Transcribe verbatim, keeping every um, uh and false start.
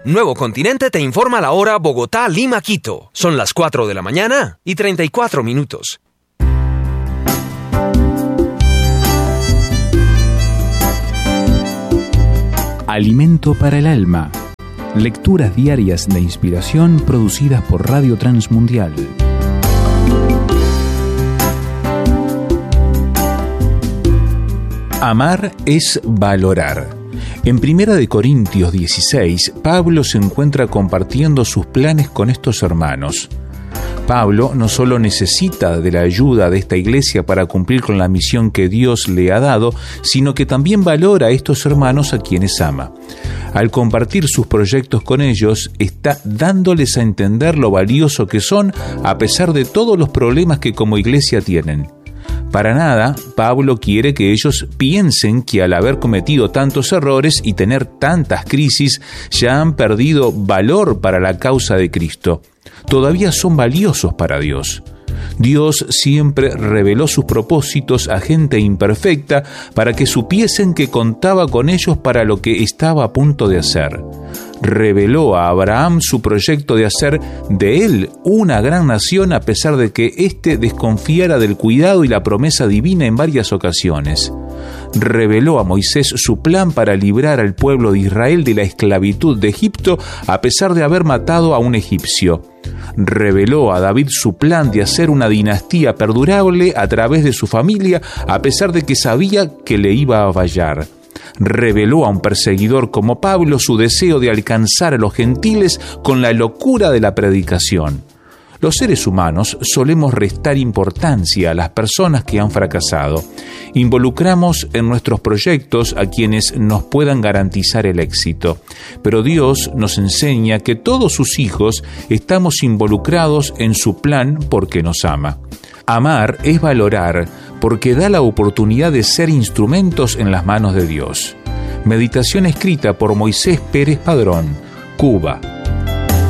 Nuevo Continente te informa la hora Bogotá, Lima, Quito. Son las cuatro de la mañana y treinta y cuatro minutos. Alimento para el alma. Lecturas diarias de inspiración producidas por Radio Transmundial. Amar es valorar. En Primera de Corintios dieciséis, Pablo se encuentra compartiendo sus planes con estos hermanos. Pablo no solo necesita de la ayuda de esta iglesia para cumplir con la misión que Dios le ha dado, sino que también valora a estos hermanos a quienes ama. Al compartir sus proyectos con ellos, está dándoles a entender lo valioso que son a pesar de todos los problemas que como iglesia tienen. Para nada, Pablo quiere que ellos piensen que al haber cometido tantos errores y tener tantas crisis, ya han perdido valor para la causa de Cristo. Todavía son valiosos para Dios. Dios siempre reveló sus propósitos a gente imperfecta para que supiesen que contaba con ellos para lo que estaba a punto de hacer. Reveló a Abraham su proyecto de hacer de él una gran nación a pesar de que éste desconfiara del cuidado y la promesa divina en varias ocasiones. Reveló a Moisés su plan para librar al pueblo de Israel de la esclavitud de Egipto a pesar de haber matado a un egipcio. Reveló a David su plan de hacer una dinastía perdurable a través de su familia a pesar de que sabía que le iba a fallar. Reveló a un perseguidor como Pablo su deseo de alcanzar a los gentiles con la locura de la predicación. Los seres humanos solemos restar importancia a las personas que han fracasado. Involucramos en nuestros proyectos a quienes nos puedan garantizar el éxito. Pero Dios nos enseña que todos sus hijos estamos involucrados en su plan porque nos ama. Amar es valorar porque da la oportunidad de ser instrumentos en las manos de Dios. Meditación escrita por Moisés Pérez Padrón, Cuba,